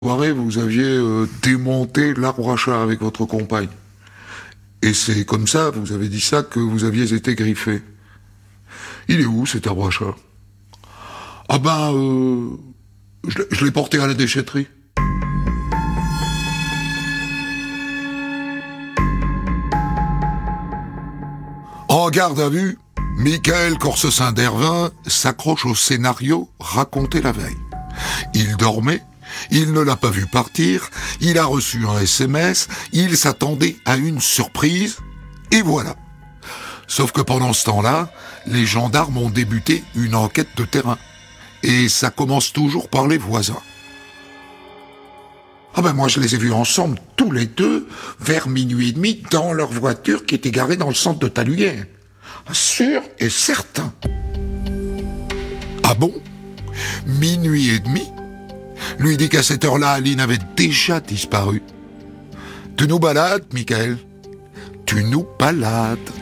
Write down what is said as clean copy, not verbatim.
Soirée, vous aviez démonté l'arbre à chat avec votre compagne. Et c'est comme ça, vous avez dit ça, que vous aviez été griffé. Il est où cet arbre à chat? Ah ben, je l'ai porté à la déchetterie. En garde à vue, Michael Corsecin d'Hervin s'accroche au scénario raconté la veille. Il dormait, il ne l'a pas vu partir, il a reçu un SMS, il s'attendait à une surprise, et voilà. Sauf que pendant ce temps-là, les gendarmes ont débuté une enquête de terrain. Et ça commence toujours par les voisins. Ah ben moi je les ai vus ensemble, tous les deux, vers minuit et demi, dans leur voiture qui était garée dans le centre de Taluyer. Sûr et certain. Ah bon? Minuit et demi? Lui dit qu'à cette heure-là, Aline avait déjà disparu. Tu nous balades, Michael? Tu nous balades.